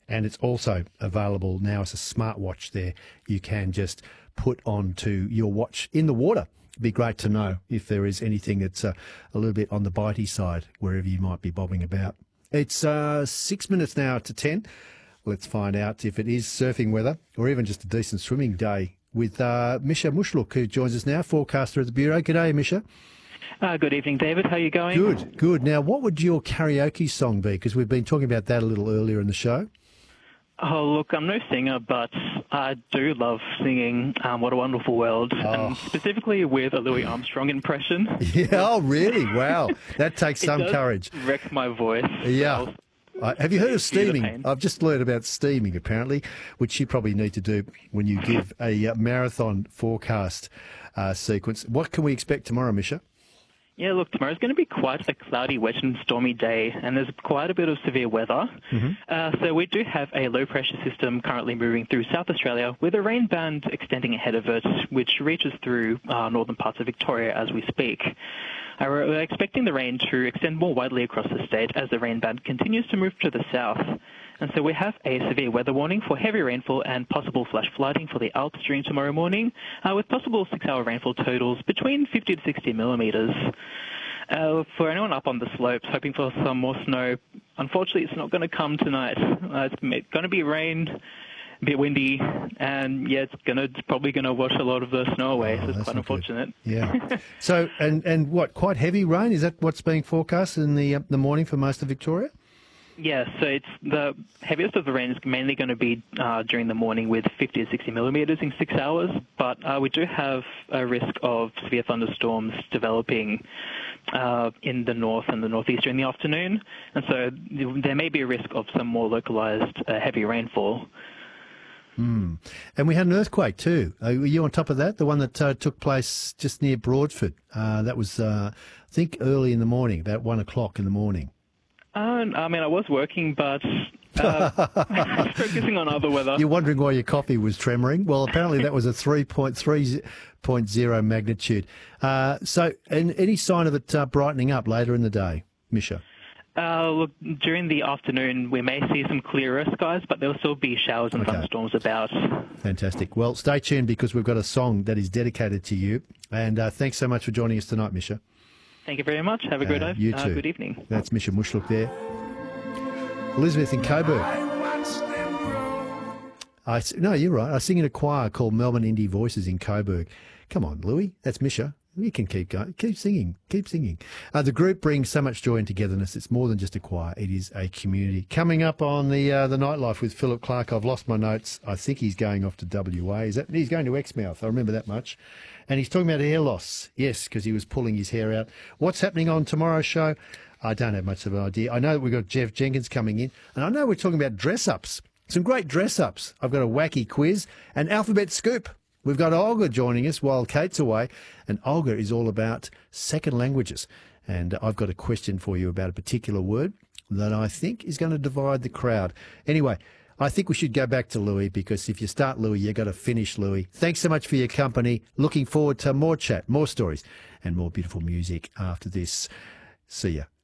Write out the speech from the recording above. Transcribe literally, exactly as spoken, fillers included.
And it's also available now as a smartwatch there. You can just put onto your watch in the water. It'd be great to know if there is anything that's uh, a little bit on the bitey side, wherever you might be bobbing about. It's uh, six minutes now to ten. Let's find out if it is surfing weather or even just a decent swimming day with uh, Misha Mushluk, who joins us now, forecaster at the Bureau. G'day, Misha. Uh, good evening, David. How are you going? Good, good. Now, what would your karaoke song be? Because we've been talking about that a little earlier in the show. Oh, look, I'm no singer, but I do love singing um, What a Wonderful World, Oh. and specifically with a Louis Armstrong impression. Yeah, oh, really? Wow. That takes some it does courage. wreck my voice. Yeah. So Uh, have you heard of feel the steaming? pain. I've just learned about steaming, apparently, which you probably need to do when you give a uh, marathon forecast uh, sequence. What can we expect tomorrow, Misha? Yeah, look, tomorrow's going to be quite a cloudy, wet and stormy day, and there's quite a bit of severe weather. Mm-hmm. Uh, so we do have a low-pressure system currently moving through South Australia with a rain band extending ahead of it, which reaches through uh, northern parts of Victoria as we speak. Uh, we're expecting the rain to extend more widely across the state as the rain band continues to move to the south. And so we have a severe weather warning for heavy rainfall and possible flash flooding for the Alps during tomorrow morning, uh, with possible six-hour rainfall totals between fifty to sixty millimetres. Uh, for anyone up on the slopes hoping for some more snow, unfortunately it's not going to come tonight. Uh, it's going to be rain, a bit windy, and yeah, it's gonna it's probably going to wash a lot of the snow away. Oh, so it's that's quite not good. unfortunate. Yeah. So, and, and what, quite heavy rain? Is that what's being forecast in the, uh, the morning for most of Victoria? Yeah, so it's the heaviest of the rain is mainly going to be uh, during the morning with fifty to sixty millimetres in six hours, but uh, we do have a risk of severe thunderstorms developing uh, in the north and the northeast during the afternoon, and so there may be a risk of some more localised uh, heavy rainfall. Mm. And we had an earthquake too. Uh, were you on top of that? The one that uh, took place just near Broadford. Uh, that was, uh, I think, early in the morning, about one o'clock in the morning. Uh, I mean, I was working, but uh, I was focusing on other weather. You're wondering why your coffee was tremoring? Well, apparently that was a three point three magnitude. Uh, so, and any sign of it uh, brightening up later in the day, Misha? Uh, look, during the afternoon, we may see some clearer skies, but there'll still be showers and Okay. thunderstorms about. Fantastic. Well, stay tuned because we've got a song that is dedicated to you. And uh, thanks so much for joining us tonight, Misha. Thank you very much. Have a good, Uh, uh, you too. good evening. That's Misha Mushluk there. Elizabeth in Coburg. I, s- no, you're right. I sing in a choir called Melbourne Indie Voices in Coburg. Come on, Louis. That's Misha. You can keep going. Keep singing. Keep singing. Uh, the group brings so much joy and togetherness. It's more than just a choir. It is a community. Coming up on the uh, the nightlife with Philip Clark. I've lost my notes. I think he's going off to W A. Is that he's going to Exmouth? I remember that much. And he's talking about hair loss. Yes, because he was pulling his hair out. What's happening on tomorrow's show? I don't have much of an idea. I know that we've got Jeff Jenkins coming in, and I know we're talking about dress-ups. Some great dress-ups. I've got a wacky quiz and alphabet scoop. We've got Olga joining us while Kate's away, and Olga is all about second languages. And I've got a question for you about a particular word that I think is going to divide the crowd. Anyway, I think we should go back to Louis, because if you start Louis, you've got to finish Louis. Thanks so much for your company. Looking forward to more chat, more stories, and more beautiful music after this. See ya.